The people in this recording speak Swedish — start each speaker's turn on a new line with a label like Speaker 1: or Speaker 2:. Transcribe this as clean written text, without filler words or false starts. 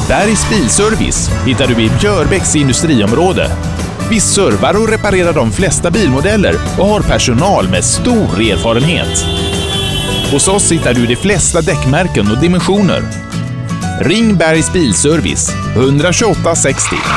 Speaker 1: Bergs Bilservice hittar du i Björbäcks industriområde. Vi servar och reparerar de flesta bilmodeller och har personal med stor erfarenhet. Hos oss hittar du de flesta däckmärken och dimensioner. Ring Bergs Bilservice 128 60.